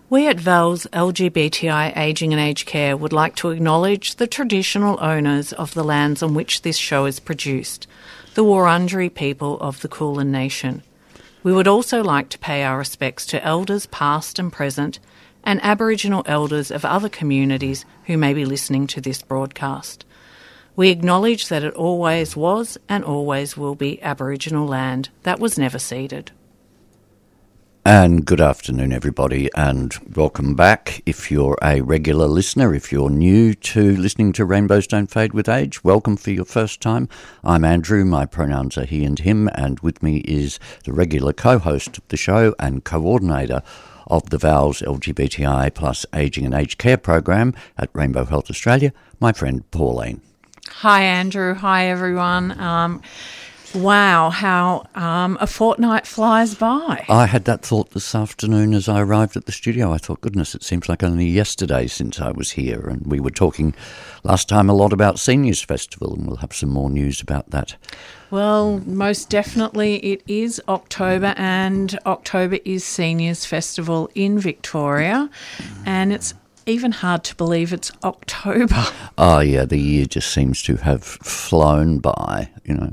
We at VALS LGBTI Ageing and Aged Care would like to acknowledge the traditional owners of the lands on which this show is produced, the Wurundjeri people of the Kulin Nation. We would also like to pay our respects to elders past and present and Aboriginal elders of other communities who may be listening to this broadcast. We acknowledge that it always was and always will be Aboriginal land that was never ceded. And good afternoon, everybody, and welcome back. If you're a regular listener, if you're new to listening to Rainbows Don't Fade with Age, welcome for your first time. I'm Andrew, my pronouns are he and him, and with me is the regular co-host of the show and coordinator of the VALS LGBTI plus Ageing and Aged Care program at Rainbow Health Australia, my friend Pauline. Hi, Andrew. Hi, everyone. Wow, how a fortnight flies by. I had that thought this afternoon as I arrived at the studio. I thought, goodness, it seems like only yesterday since I was here. And we were talking last time a lot about Seniors Festival, and we'll have some more news about that. Well, most definitely it is October, and October is Seniors Festival in Victoria, and it's even hard to believe it's October. Oh, yeah, the year just seems to have flown by. You know,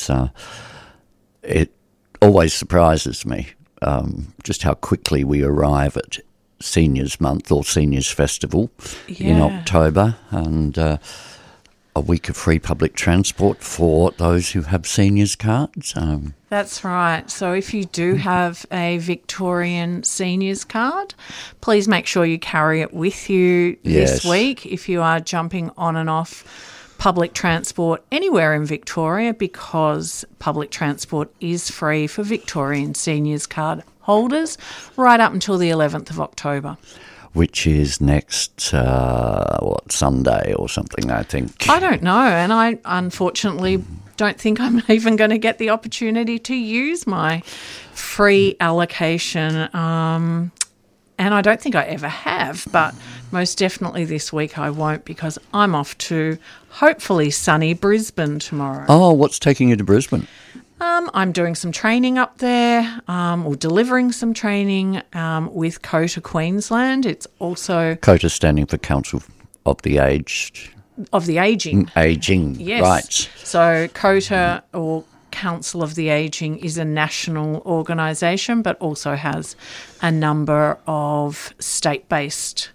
it always surprises me just how quickly we arrive at Seniors Month or Seniors Festival in October, and a week of free public transport for those who have seniors cards. That's right. So if you do have a Victorian seniors card, please make sure you carry it with you this week if you are jumping on and off public transport anywhere in Victoria, because public transport is free for Victorian seniors card holders right up until the 11th of October. Which is next, Sunday or something, I think. I don't know, and I unfortunately don't think I'm even going to get the opportunity to use my free allocation, and I don't think I ever have, but most definitely this week I won't, because I'm off to hopefully sunny Brisbane tomorrow. Oh, what's taking you to Brisbane? I'm doing some training up there, or delivering some training with COTA Queensland. It's also... COTA standing for Council of the Aged. Of the Ageing. Ageing, yes. Right. So COTA, or Council of the Ageing, is a national organisation, but also has a number of state-based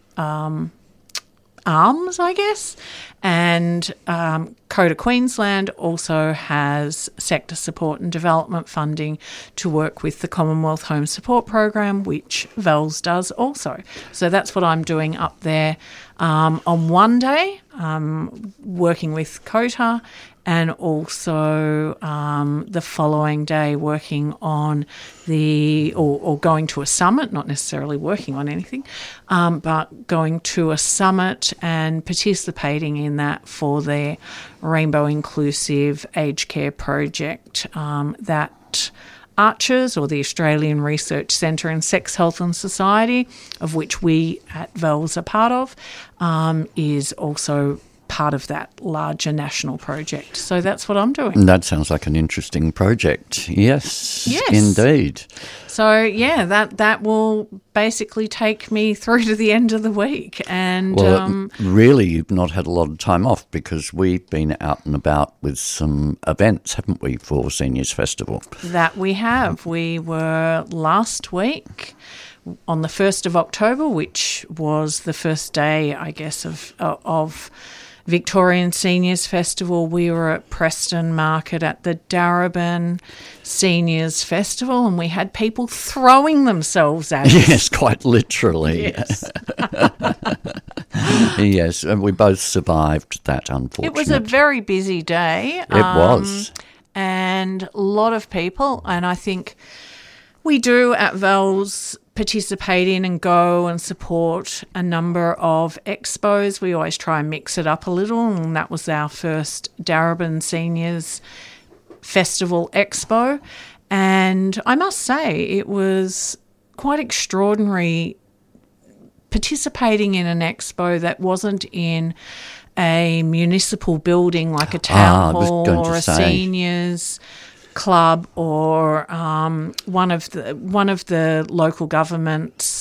arms, I guess. And COTA Queensland also has sector support and development funding to work with the Commonwealth Home Support Program, which VALS does also. So that's what I'm doing up there on one day, working with COTA, and also the following day working on or going to a summit, not necessarily working on anything, but going to a summit and participating in that for their Rainbow Inclusive Aged Care project that Archers, or the Australian Research Centre in Sex, Health and Society, of which we at VALS are part of, is also part of that larger national project. So that's what I'm doing. That sounds like an interesting project. Yes. Indeed. So, yeah, that will basically take me through to the end of the week. And really, you've not had a lot of time off, because we've been out and about with some events, haven't we, for Seniors Festival? That we have. We were last week on the 1st of October, which was the first day, I guess, of Victorian Seniors Festival. We were at Preston Market at the Darebin Seniors Festival, and we had people throwing themselves at us. Yes, quite literally. Yes. Yes, and we both survived that, unfortunately. It was a very busy day. It was. And a lot of people, and I think we do at VALS participate in and go and support a number of expos. We always try and mix it up a little, and that was our first Darebin Seniors Festival Expo. And I must say, it was quite extraordinary participating in an expo that wasn't in a municipal building like a town hall or a seniors club or one of the local government's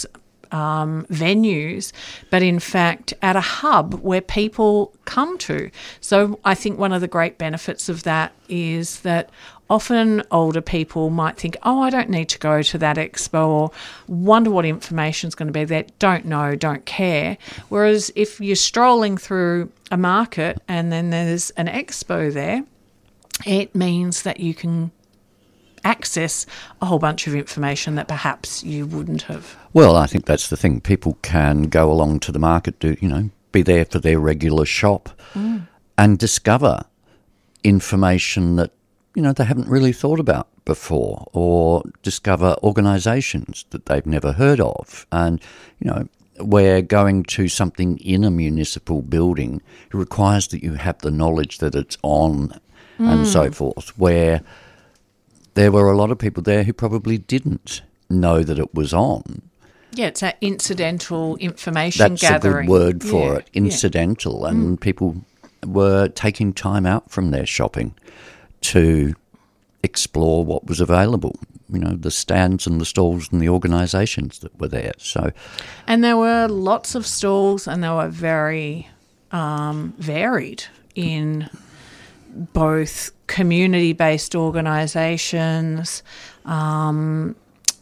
venues, but in fact at a hub where people come to. So I think one of the great benefits of that is that often older people might think, oh, I don't need to go to that expo, or wonder what information's going to be there, don't know, don't care. Whereas if you're strolling through a market and then there's an expo there, it means that you can access a whole bunch of information that perhaps you wouldn't have. Well, I think that's the thing. People can go along to the market, be there for their regular shop and discover information that, they haven't really thought about before, or discover organisations that they've never heard of. And, where going to something in a municipal building, it requires that you have the knowledge that it's on and so forth, where there were a lot of people there who probably didn't know that it was on. Yeah, it's that incidental information That's gathering. That's a good word for it, incidental. And people were taking time out from their shopping to explore what was available, the stands and the stalls and the organisations that were there. And there were lots of stalls, and they were very varied in both community-based organisations. I'm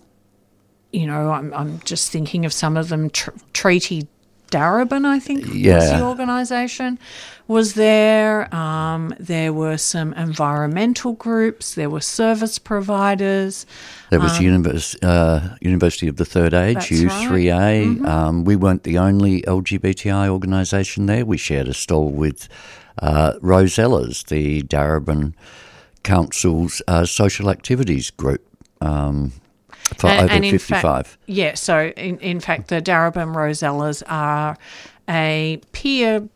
just thinking of some of them. Treaty Darebin, I think, was the organisation, was there. There were some environmental groups. There were service providers. There was University of the Third Age, U3A. Right. We weren't the only LGBTI organisation there. We shared a stall with Rosellas, the Darebin Council's social activities group. For over 55. So in fact, the Darebin Rosellas are a peer-led,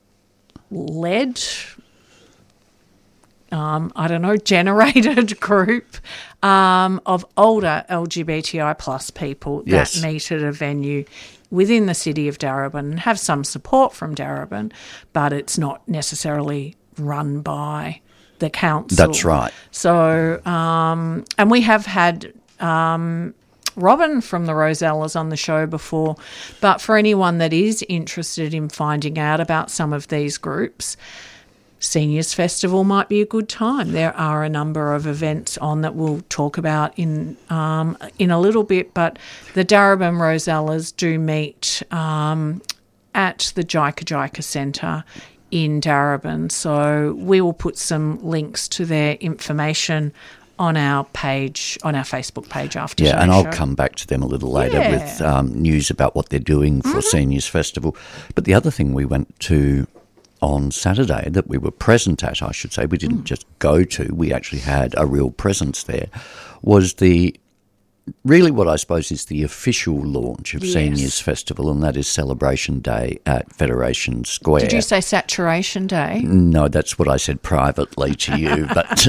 generated group of older LGBTI plus people that meet at a venue within the city of Darebin and have some support from Darebin, but it's not necessarily run by the council. That's right. So, and we have had Robin from the Rosellas on the show before, but for anyone that is interested in finding out about some of these groups, Seniors Festival might be a good time. There are a number of events on that we'll talk about in a little bit, but the Darebin Rosellas do meet at the Jika Centre in Darebin. So we will put some links to their information on our page, on our Facebook page after today's show. And I'll come back to them a little later with news about what they're doing for Seniors Festival. But the other thing we went to on Saturday, that we were present at, I should say, we didn't just go to, we actually had a real presence there, was really what I suppose is the official launch of Seniors Festival, and that is Celebration Day at Federation Square. Did you say Saturation Day? No, that's what I said privately to you. But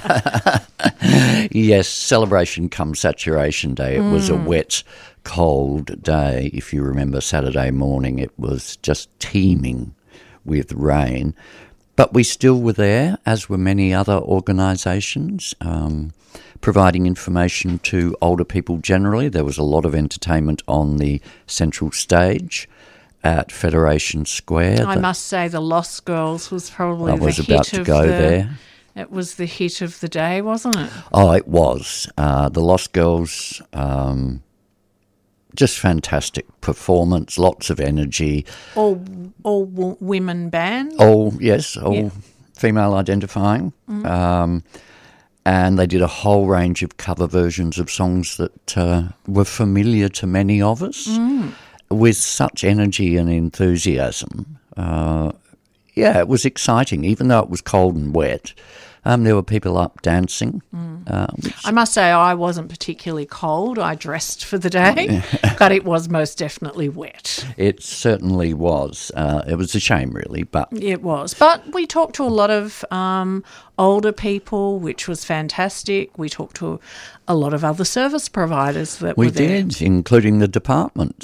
yes, celebration come Saturation Day. It was a wet, cold day. If you remember Saturday morning, it was just teeming with rain. But we still were there, as were many other organisations, providing information to older people generally. There was a lot of entertainment on the central stage at Federation Square. I must say the Lost Girls was probably I was about to go there. It was the hit of the day, wasn't it? Oh, it was. The Lost Girls, just fantastic performance, lots of energy. All women band? All female identifying. And they did a whole range of cover versions of songs that were familiar to many of us with such energy and enthusiasm. It was exciting, even though it was cold and wet. There were people up dancing. I must say I wasn't particularly cold. I dressed for the day, but it was most definitely wet. It certainly was. It was a shame, really. But it was. But we talked to a lot of older people, which was fantastic. We talked to a lot of other service providers that were there. We did, including the department.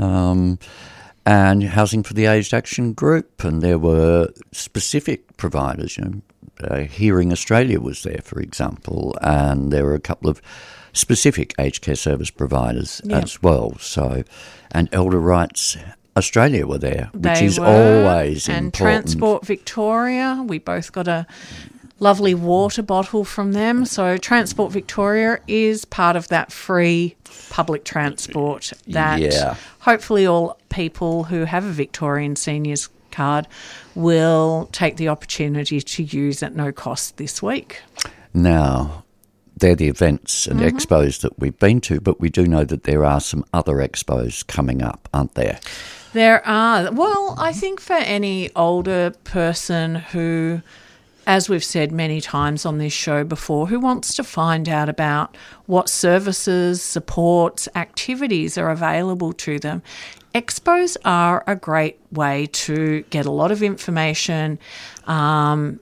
And Housing for the Aged Action Group, and there were specific providers, Hearing Australia was there, for example, and there were a couple of specific aged care service providers as well. So, and Elder Rights Australia were there, which is always and important. Transport Victoria, we both got a lovely water bottle from them. So Transport Victoria is part of that free public transport that hopefully all people who have a Victorian Seniors card will take the opportunity to use at no cost this week. Now, they're the events and expos that we've been to, but we do know that there are some other expos coming up, aren't there? There are. Well, I think for any older person who, as we've said many times on this show before, who wants to find out about what services, supports, activities are available to them, expos are a great way to get a lot of information. And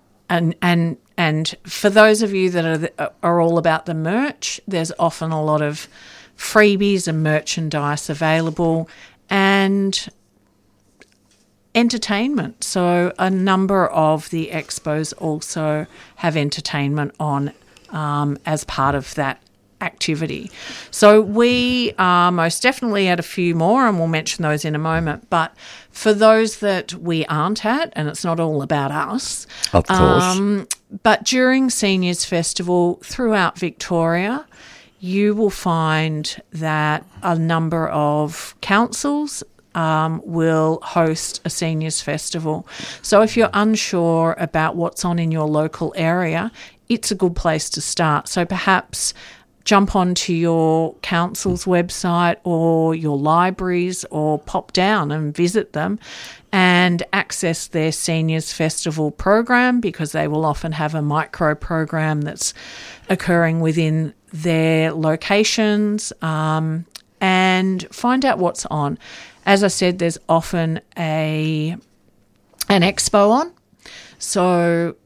for those of you that are all about the merch, there's often a lot of freebies and merchandise available, and entertainment. So a number of the expos also have entertainment on as part of that activity. So we are most definitely at a few more, and we'll mention those in a moment. But for those that we aren't at, and it's not all about us, of course, but during Seniors Festival throughout Victoria, you will find that a number of councils will host a Seniors Festival. So if you're unsure about what's on in your local area, it's a good place to start. So perhaps jump onto your council's website or your libraries, or pop down and visit them and access their Seniors Festival program, because they will often have a micro program that's occurring within their locations, and find out what's on. As I said, there's often an expo on. So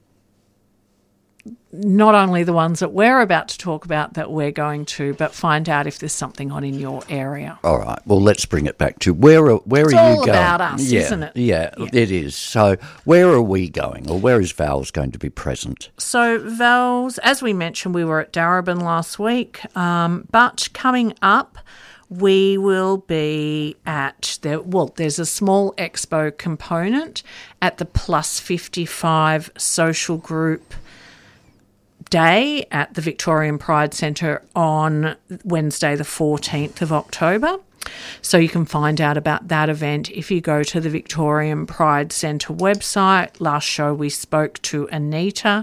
not only the ones that we're about to talk about that we're going to, but find out if there's something on in your area. All right. Well, let's bring it back to where are you going? It's all about us, isn't it? Yeah, it is. So where are we going, or where is VALS going to be present? So VALS, as we mentioned, we were at Darebin last week, but coming up, we will be at there's a small expo component at the Plus 55 social group day at the Victorian Pride Centre on Wednesday the 14th of October. So you can find out about that event if you go to the Victorian Pride Centre website. Last show we spoke to Anita,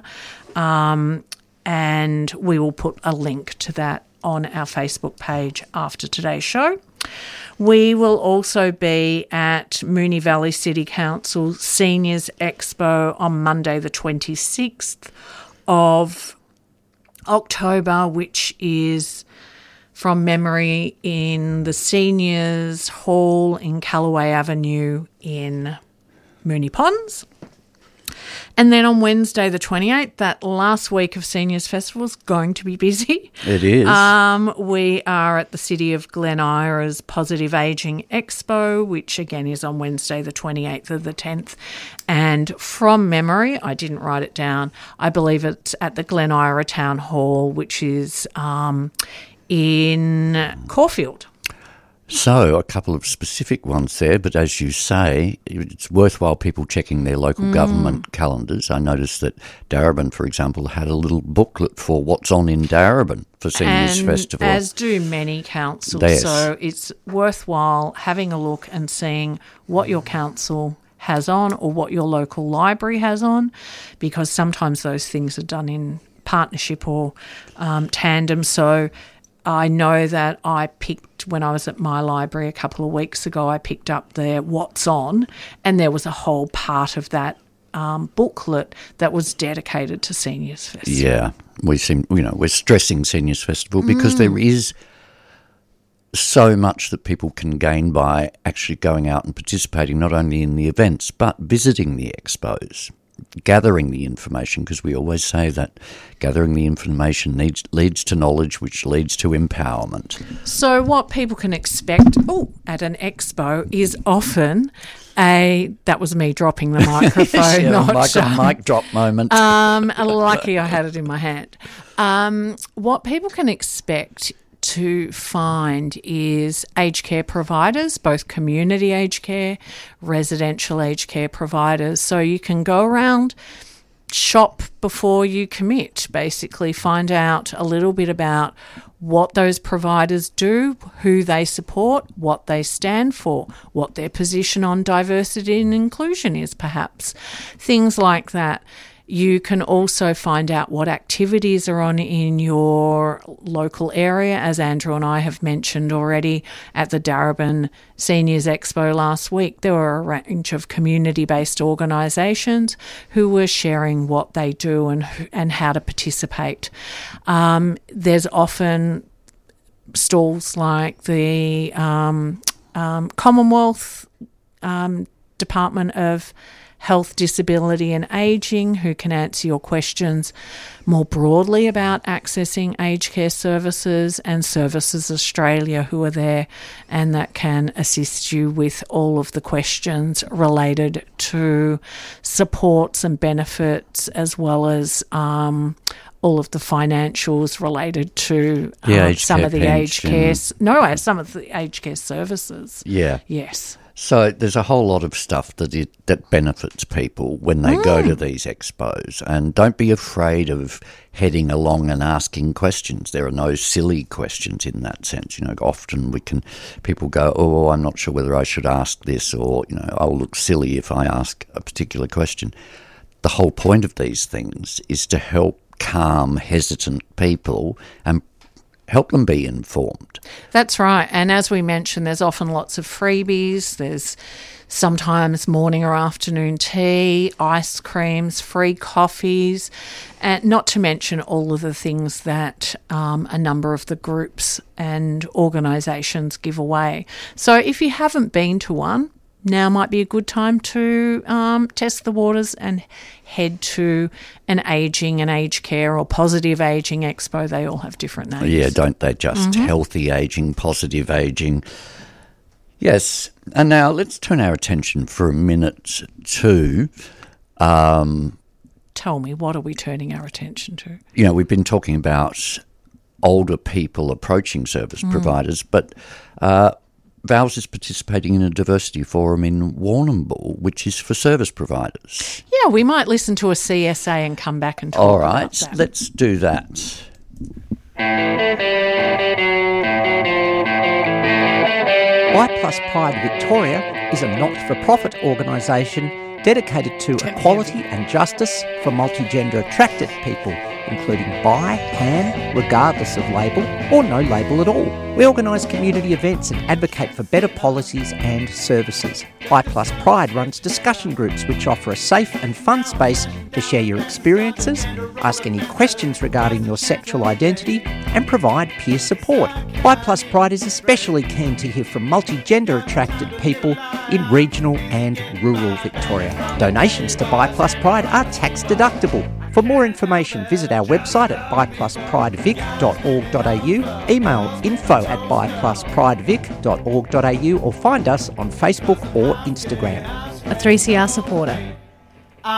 and we will put a link to that on our Facebook page after today's show. We will also be at Moonee Valley City Council Seniors Expo on Monday the 26th of October, which is from memory in the Seniors Hall in Callaway Avenue in Moonee Ponds. And then on Wednesday the 28th, that last week of Seniors Festival is going to be busy. It is. We are at the City of Glen Ira's Positive Ageing Expo, which again is on Wednesday the 28th of the 10th. And from memory, I didn't write it down, I believe it's at the Glen Ira Town Hall, which is in Caulfield. So a couple of specific ones there, but as you say, it's worthwhile people checking their local government calendars. I noticed that Darebin, for example, had a little booklet for what's on in Darebin for Seniors Festival. As do many councils. Yes. So it's worthwhile having a look and seeing what your council has on or what your local library has on, because sometimes those things are done in partnership or tandem. So I know that I picked, when I was at my library a couple of weeks ago, I picked up their What's On, and there was a whole part of that booklet that was dedicated to Seniors Festival. Yeah, we're stressing Seniors Festival because there is so much that people can gain by actually going out and participating not only in the events but visiting the expos, gathering the information, because we always say that gathering the information leads to knowledge, which leads to empowerment. So what people can expect at an expo is often That was me dropping the microphone. Yeah, mic drop moment. Lucky I had it in my hand. What people can expect to find is aged care providers, both community aged care, residential aged care providers. So you can go around, shop before you commit, basically find out a little bit about what those providers do, who they support, what they stand for, what their position on diversity and inclusion is, perhaps. Things like that. You can also find out what activities are on in your local area, as Andrew and I have mentioned already at the Darebin Seniors Expo last week. There were a range of community-based organisations who were sharing what they do and how to participate. There's often stalls like the Commonwealth Department of Health, Disability and Ageing, who can answer your questions more broadly about accessing aged care services, and Services Australia, who are there and that can assist you with all of the questions related to supports and benefits, as well as all of the financials related to some of the aged care services. Yeah. Yes. So there's a whole lot of stuff that benefits people when they go to these expos, and don't be afraid of heading along and asking questions. There are no silly questions in that sense. Often people go, oh, I'm not sure whether I should ask this, or I'll look silly if I ask a particular question. The whole point of these things is to help calm hesitant people and help them be informed. That's right. And as we mentioned, there's often lots of freebies. There's sometimes morning or afternoon tea, ice creams, free coffees, and not to mention all of the things that a number of the groups and organisations give away. So if you haven't been to one, now might be a good time to test the waters and head to an aged care or positive ageing expo. They all have different names. Yeah, don't they just? Healthy ageing, positive ageing. Yes. And now let's turn our attention for a minute to... Tell me, what are we turning our attention to? We've been talking about older people approaching service providers, but... VALS is participating in a diversity forum in Warrnambool, which is for service providers. Yeah, we might listen to a CSA and come back and talk about that. All right, let's do that. I+ Pride Victoria is a not-for-profit organisation dedicated to equality and justice for multigender attracted people, including bi, pan, regardless of label, or no label at all. We organise community events and advocate for better policies and services. I+ Pride runs discussion groups which offer a safe and fun space to share your experiences, ask any questions regarding your sexual identity, and provide peer support. I+ Pride is especially keen to hear from multigender attracted people in regional and rural Victoria. Donations to Bi+ Pride are tax deductible. For more information, visit our website at bypluspриdevic.org.au, email info@bypluspridevic.org.au, or find us on Facebook or Instagram. A 3CR supporter.